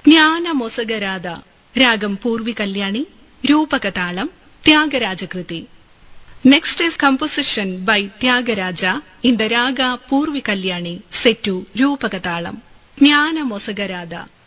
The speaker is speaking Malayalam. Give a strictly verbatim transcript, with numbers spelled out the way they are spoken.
ജ്ഞാനമൊസഗരാധ Ragam Purvi Kalyani, രൂപകതാളം ത്യാഗരാജകൃതി. Next is composition by Tyagaraja in the raga Purvi Kalyani set to Rupakatalam. Jnana Mosagaradha.